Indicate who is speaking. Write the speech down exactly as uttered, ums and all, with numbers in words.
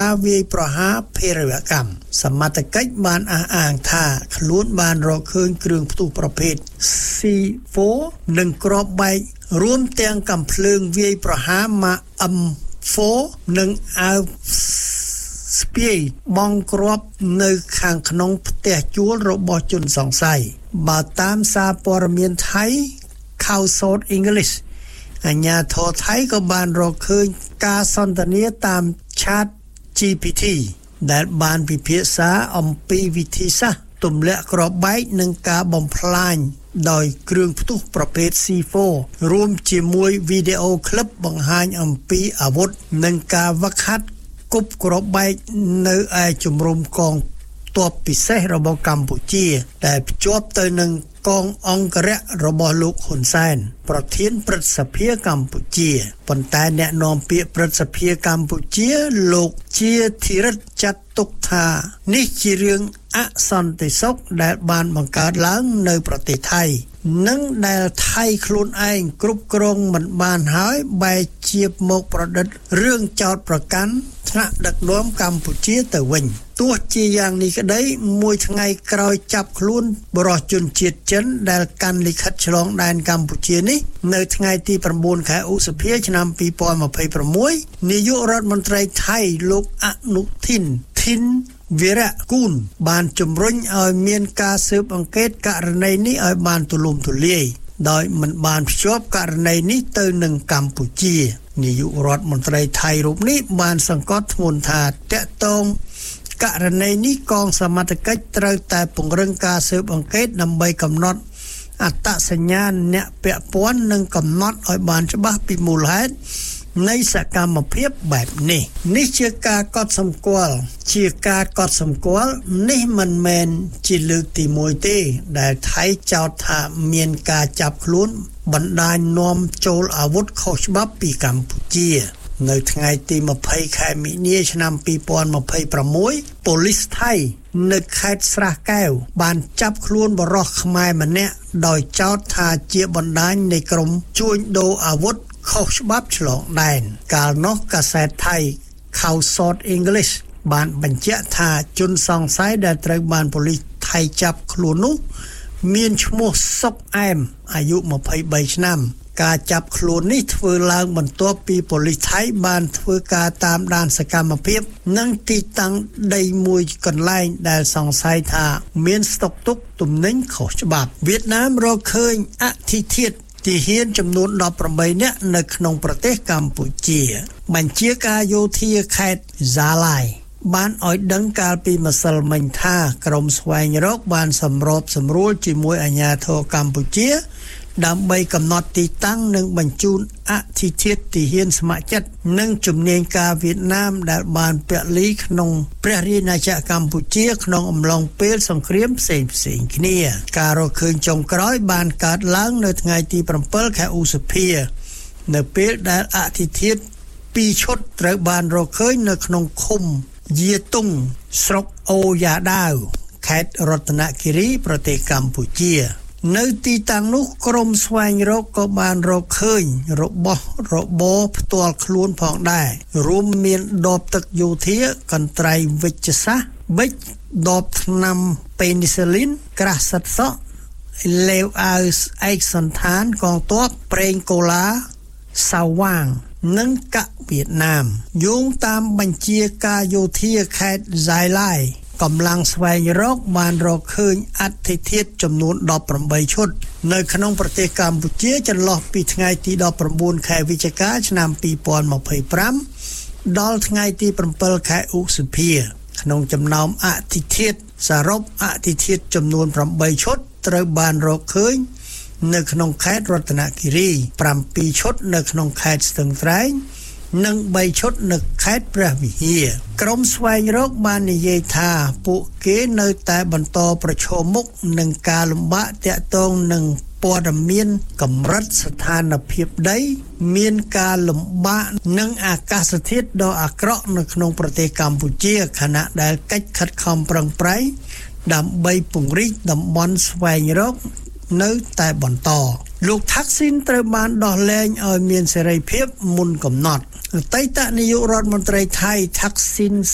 Speaker 1: វាយប្រហារភេរវកម្មសមត្ថកិច្ចបានអះអាងថាខ្លួនបានរកឃើញគ្រឿងផ្ទុះប្រភេទ ซี ហ្វូរ និងគ្រាប់បែករួមទាំងកាំភ្លើងវាយប្រហារម៉ាក អឹម ហ្វូរ និងអាវស្ពាយបងគ្រាប់នៅខាងក្នុងផ្ទះជួលរបស់ជនសង្ស័យបើតាមសារព័ត៌មានថៃ South English អាជ្ញាធរថៃក៏បានរកឃើញការសន្ទនាតាម Chat ជី พี ที ដែលបានពិភាក្សាអំពីវិធីសាស្ត្រទម្លាក់គ្រាប់បែកនិងការបំផ្លាញដោយគ្រឿងផ្ទុះប្រភេទ ซี ហ្វូរ រួមជាមួយវីដេអូឃ្លីបបង្ហាញអំពីអាវុធនិងការវឹកហាត់គប់គ្រាប់បែកនៅឯជំរំកងទ័ពពិសេសរបស់កម្ពុជាដែលភ្ជាប់ទៅនឹងកងអង្គរៈរបស់លោកហ៊ុនសែនប្រធានព្រឹទ្ធសភាកម្ពុជាប៉ុន្តែអ្នកនាំពាក្យព្រឹទ្ធសភាកម្ពុជាលោកជាធិរិទ្ធចាត់ទុកថានេះជារឿងអសន្តិសុខដែលបានបង្កើតឡើងនៅប្រទេសថៃនិងដែលថៃខ្លួនឯងគ្រប់គ្រងមិនបានហើយបែរជាមកប្រឌិតរឿងចោទប្រកាន់ថ្នាក់ដឹកនាំកម្ពុជាទៅវិញទោះជាយ៉ាងនេះក្តីមួយថ្ងៃក្រោយចាប់ខ្លួនបរិសុទ្ធជនជាតិចិនដែលកាន់លិខិតឆ្លងដែនកម្ពុជានេះនៅថ្ងៃទី9ខែឧសភាឆ្នាំ2026នាយករដ្ឋមន្ត្រីថៃលោកអនុทินធីនវីរៈគូនបានជំរុញឲ្យមានការស៊ើបអង្កេតករណីនេះឲ្យបានទូលំទូលាយដោយមិនបានភ្ជាប់ករណីនេះទៅនឹងកម្ពុជានាយករដ្ឋមន្ត្រីថៃរូបនេះបានសង្កត់ធ្ងន់ថាតកតងករណីនេះកងសមត្ថកិច្ចត្រូវតែពង្រឹងការស៊ើបអង្កេតដើម្បីកំណត់អត្តសញ្ញាណអ្នកពាក់ព័ន្ធនិងកំណត់ឲ្យបានច្បាស់ពីមូលហេតុនៃសកម្មភាពបែបនេះនេះជាការកត់សម្គាល់ជាការកត់សម្គាល់នេះមិនមែនជាលើកទី1ទេដែលថៃចោទថាមានការចាប់ខ្លួនបណ្ដាញនាំចូលអាវុធខុសច្បាប់ពីកម្ពុជានៅថ្ងៃទី20ខែមីនាឆ្នាំ2026ប៉ូលីសថៃនៅខេត្តស្រះកែវបានចាប់ខ្លួនបរិសុទ្ធខ្មែរម្នាក់ដោយចោទថាជាបណ្ដាញនៃក្រុមជួញដូរអាវុធខុសច្បាប់ឆ្លងដែនកាលនោះកាសែតថៃ South English បានបញ្ជាក់ថាជនសង្ស័យដែលត្រូវបានប៉ូលីសថៃចាប់ខ្លួននោះមានឈ្មោះសុកអែមអាយុ23ឆ្នាំការចាប់ខ្លួននេះធ្វើឡើងបន្ទាប់ពីប៉ូលីសថៃបានធ្វើការតាមដានសកម្មភាពនិងទីតាំងដីមួយកន្លែងដែលសង្ស័យថាមានស្តុកទុកទំនិញខុសច្បាប់វៀតណាមរកឃើញអធិធាតុទាហានចំនួន18នាក់នៅក្នុងប្រទេសកម្ពុជាបញ្ជាការយោធាខេត្តសាឡាយបានឲ្យដឹងកាលពីម្សិលមិញថាក្រុមស្វែងរកបានសម្របសម្រួលជាមួយអាជ្ញាធរកម្ពុជាដើម្បីកំណត់ទីតាំងនិងបញ្ជូនអធិធាតុទាហានស្ម័គ្រចិត្តនិងជំនាញការវៀតណាមដែលបានពលីក្នុងព្រះរាជាណាចក្រកម្ពុជាក្នុងអំឡុងពេលសង្គ្រាមផ្សេងផ្សេងគ្នាការរកឃើញចុងក្រោយបានកើតឡើងនៅថ្ងៃទី7ខែឧសភានៅពេលដែលអធិធាតុពីរឈុតត្រូវបានរកឃើញនៅក្នុងឃុំយាតុងស្រុកអូយ៉ាដាវខេត្តរតនគិរីប្រទេសកម្ពុជានៅទីតាំងនោះក្រុមស្វែងរកក៏បានរកឃើញរបស់របរផ្ទាល់ខ្លួនផងដែររួមមានដបទឹកយោធាកន្ត្រៃវិជ្ជសាស្ត្រប៊ិចដបថ្នាំពេនីស៊ីលីនក្រាស់សិតសក់លេវអាវឯកសន្តានកងទ័ពប្រេងកូឡាសាវ៉ាងនិងកាក់វៀតណាមយោងតាមបញ្ជាការយោធាខេត្តហ្សាយឡាយកម្លាំងស្វែងរកបានរកឃើញអធិធាតុចំនួន18ឈុតនៅក្នុងប្រទេសកម្ពុជាចន្លោះពីថ្ងៃទី19ខែវិច្ឆិកាឆ្នាំ2025ដល់ថ្ងៃទី7ខែឧសភាក្នុងចំណោមអធិធាតុសរុបអធិធាតុចំនួន8ឈុតត្រូវបានរកឃើញនៅក្នុងខេត្តរតនគិរី7ឈុតនៅក្នុងខេត្តស្ទឹងត្រែងនិង3ឈុតនៅខេត្តព្រះវិហារក្រុមស្វែងរកបាននិយាយថាពួកគេនៅតែបន្តប្រឈមមុខនឹងការលំបាកទាក់ទងនឹងព័ត៌មានកម្រិតស្ថានភាពដីមានការលំបាកនិងអាកាសធាតុដ៏អាក្រក់នៅក្នុងប្រទេសកម្ពុជាខណៈដែលកិច្ចខិតខំប្រឹងប្រែងដើម្បីពង្រីកតំបន់ស្វែងរកនៅតែបន្តលោកថាក់ស៊ីនត្រូវបានដោះលែងឲ្យមានសេរីភាពមុនកំណត់អតីតនាយករដ្ឋមន្ត្រីថៃថាក់ស៊ីន